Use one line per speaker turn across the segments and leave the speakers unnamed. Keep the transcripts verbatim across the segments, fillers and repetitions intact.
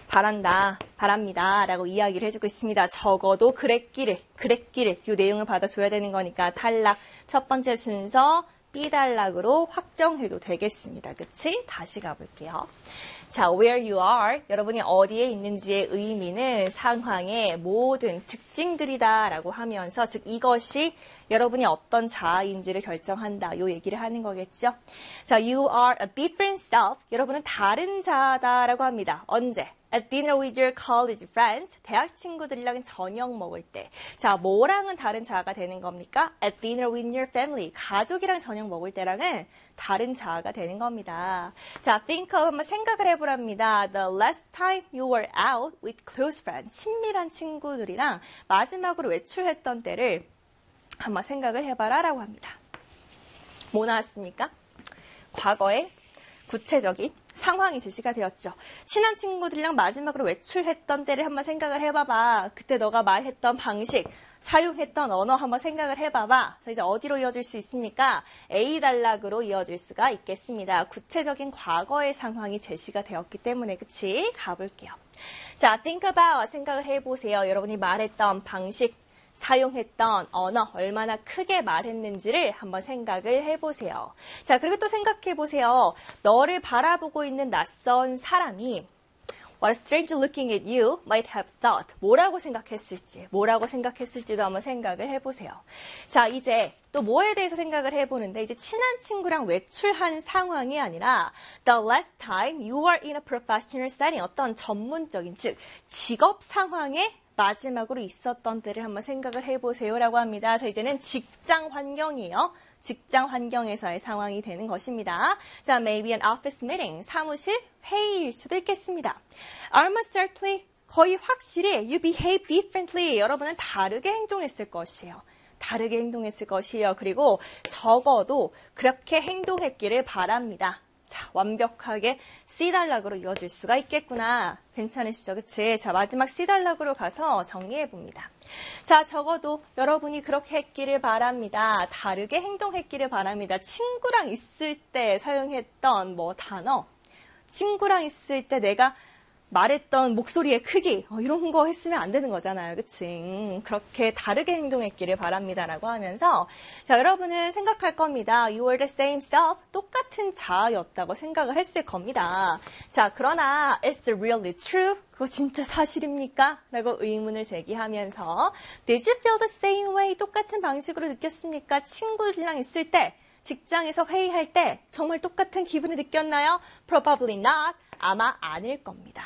바란다, 바랍니다 라고 이야기를 해주고 있습니다. 적어도 그랬기를, 그랬기를 이 내용을 받아줘야 되는 거니까 탈락. 첫 번째 순서 B 단락으로 확정해도 되겠습니다. 그치? 다시 가볼게요. 자, where you are, 여러분이 어디에 있는지의 의미는 상황의 모든 특징들이다 라고 하면서 즉 이것이 여러분이 어떤 자아인지를 결정한다. 요 얘기를 하는 거겠죠. 자, you are a different self. 여러분은 다른 자아다 라고 합니다. 언제? At dinner with your college friends. 대학 친구들이랑 저녁 먹을 때. 자, 뭐랑은 다른 자아가 되는 겁니까? At dinner with your family. 가족이랑 저녁 먹을 때랑은 다른 자아가 되는 겁니다. 자, think of 한번 생각을 해보랍니다. The last time you were out with close friends. 친밀한 친구들이랑 마지막으로 외출했던 때를 한번 생각을 해봐라 라고 합니다. 뭐 나왔습니까? 과거에 구체적인 상황이 제시가 되었죠. 친한 친구들이랑 마지막으로 외출했던 때를 한번 생각을 해봐봐. 그때 너가 말했던 방식, 사용했던 언어 한번 생각을 해봐봐. 그래서 이제 어디로 이어질 수 있습니까? A 단락으로 이어질 수가 있겠습니다. 구체적인 과거의 상황이 제시가 되었기 때문에 그치? 가볼게요. 자, think about 생각을 해보세요. 여러분이 말했던 방식, 사용했던 언어 얼마나 크게 말했는지를 한번 생각을 해보세요. 자, 그리고 또 생각해보세요. 너를 바라보고 있는 낯선 사람이 What a stranger looking at you might have thought. 뭐라고 생각했을지, 뭐라고 생각했을지도 한번 생각을 해보세요. 자, 이제 또 뭐에 대해서 생각을 해보는데 이제 친한 친구랑 외출한 상황이 아니라 The last time you were in a professional setting. 어떤 전문적인, 즉 직업 상황에 마지막으로 있었던 때를 한번 생각을 해보세요 라고 합니다. 그래서 이제는 직장 환경이에요. 직장 환경에서의 상황이 되는 것입니다. 자, maybe an office meeting, 사무실 회의일 수도 있겠습니다. Almost certainly, 거의 확실히 you behave differently. 여러분은 다르게 행동했을 것이에요. 다르게 행동했을 것이에요. 그리고 적어도 그렇게 행동했기를 바랍니다. 자, 완벽하게 C 단락으로 이어질 수가 있겠구나. 괜찮으시죠? 그치? 자, 마지막 C 단락으로 가서 정리해 봅니다. 자, 적어도 여러분이 그렇게 했기를 바랍니다. 다르게 행동했기를 바랍니다. 친구랑 있을 때 사용했던 뭐 단어, 친구랑 있을 때 내가 말했던 목소리의 크기 어, 이런 거 했으면 안 되는 거잖아요. 그치? 음, 그렇게 다르게 행동했기를 바랍니다라고 하면서 자, 여러분은 생각할 겁니다. You were the same self. 똑같은 자아였다고 생각을 했을 겁니다. 자, 그러나 is it really true? 그거 진짜 사실입니까? 라고 의문을 제기하면서 Did you feel the same way? 똑같은 방식으로 느꼈습니까? 친구들이랑 있을 때, 직장에서 회의할 때 정말 똑같은 기분을 느꼈나요? Probably not. 아마 아닐 겁니다.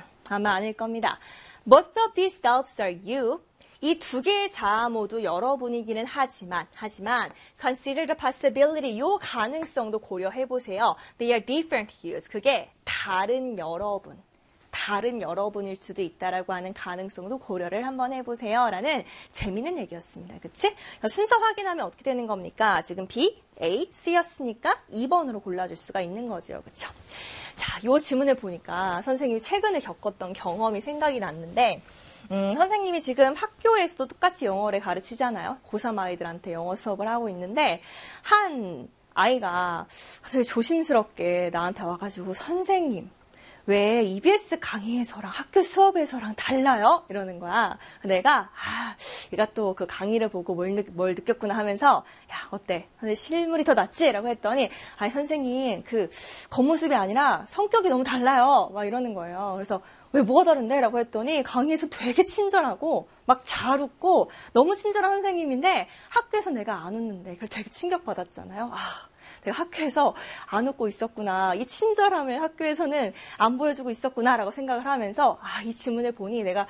아마 아닐 겁니다. Both of these selves are you. 이 두 개의 자아 모두 여러분이기는 하지만, 하지만 consider the possibility. 요 가능성도 고려해보세요. They are different yous. 그게 다른 여러분. 다른 여러분일 수도 있다라고 하는 가능성도 고려를 한번 해보세요. 라는 재미있는 얘기였습니다. 그치? 순서 확인하면 어떻게 되는 겁니까? 지금 B, A, C였으니까 이 번으로 골라줄 수가 있는 거죠. 그쵸? 자, 요 지문을 보니까 선생님이 최근에 겪었던 경험이 생각이 났는데 음, 선생님이 지금 학교에서도 똑같이 영어를 가르치잖아요. 고삼 아이들한테 영어 수업을 하고 있는데 한 아이가 갑자기 조심스럽게 나한테 와가지고 선생님 왜 이비에스 강의에서랑 학교 수업에서랑 달라요? 이러는 거야. 내가 아, 얘가 또 그 강의를 보고 뭘, 느, 뭘 느꼈구나 하면서 야, 어때? 선생님 실물이 더 낫지? 라고 했더니 아니 선생님 그 겉모습이 아니라 성격이 너무 달라요. 막 이러는 거예요. 그래서 왜 뭐가 다른데? 라고 했더니 강의에서 되게 친절하고 막 잘 웃고 너무 친절한 선생님인데 학교에서 내가 안 웃는데 그걸 되게 충격받았잖아요. 아, 내가 학교에서 안 웃고 있었구나. 이 친절함을 학교에서는 안 보여주고 있었구나라고 생각을 하면서 아, 이 지문을 보니 내가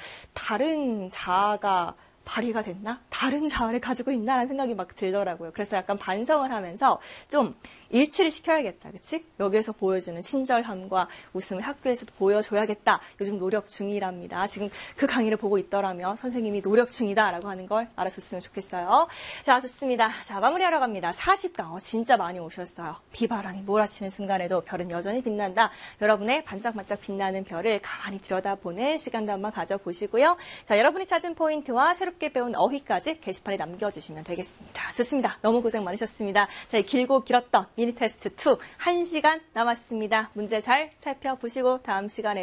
다른 자아가 발휘가 됐나? 다른 자아를 가지고 있나라는 생각이 막 들더라고요. 그래서 약간 반성을 하면서 좀 일치를 시켜야겠다. 그치? 여기에서 보여주는 친절함과 웃음을 학교에서도 보여줘야겠다. 요즘 노력 중이랍니다. 지금 그 강의를 보고 있더라면 선생님이 노력 중이다라고 하는 걸 알아줬으면 좋겠어요. 자, 좋습니다. 자, 마무리하러 갑니다. 사십 강. 어, 진짜 많이 오셨어요. 비바람이 몰아치는 순간에도 별은 여전히 빛난다. 여러분의 반짝반짝 빛나는 별을 가만히 들여다보는 시간도 한번 가져보시고요. 자, 여러분이 찾은 포인트와 새롭게 배운 어휘까지 게시판에 남겨주시면 되겠습니다. 좋습니다. 너무 고생 많으셨습니다. 자, 길고 길었던 미니 테스트 이 한 시간 남았습니다. 문제 잘 살펴보시고 다음 시간에